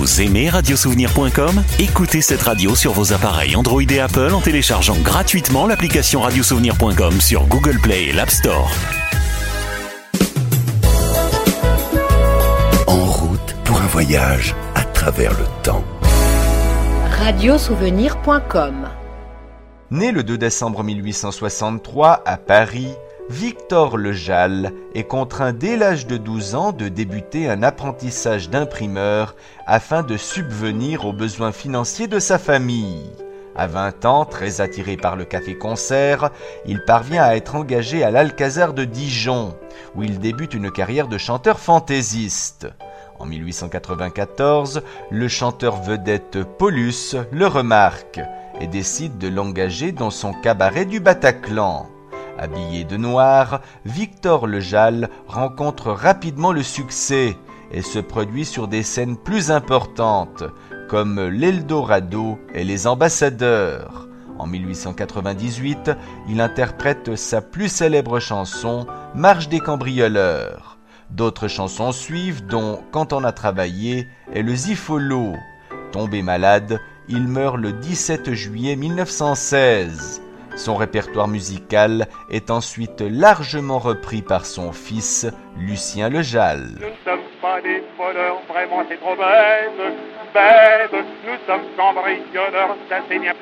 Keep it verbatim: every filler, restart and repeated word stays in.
Vous aimez radiosouvenir point com ? Écoutez cette radio sur vos appareils Android et Apple en téléchargeant gratuitement l'application radiosouvenir point com sur Google Play et l'App Store. En route pour un voyage à travers le temps. radiosouvenir point com. Né le deux décembre mille huit cent soixante-trois à Paris, Victor Lejalle est contraint dès l'âge de douze ans de débuter un apprentissage d'imprimeur afin de subvenir aux besoins financiers de sa famille. À vingt ans, très attiré par le café-concert, il parvient à être engagé à l'Alcazar de Dijon, où il débute une carrière de chanteur fantaisiste. En mille huit cent quatre-vingt-quatorze, le chanteur vedette Paulus le remarque et décide de l'engager dans son cabaret du Bataclan. Habillé de noir, Victor Lejalle rencontre rapidement le succès et se produit sur des scènes plus importantes, comme l'Eldorado et les Ambassadeurs. En mille huit cent quatre-vingt-dix-huit, il interprète sa plus célèbre chanson, Marche des cambrioleurs. D'autres chansons suivent, dont Quand on a travaillé et le Zifolo. Tombé malade, il meurt le dix-sept juillet mille neuf cent seize. Son répertoire musical est ensuite largement repris par son fils, Lucien Lejalle. Nous ne sommes pas des voleurs, vraiment c'est trop bête, bête. Nous sommes cambrioleurs, ça c'est bien plus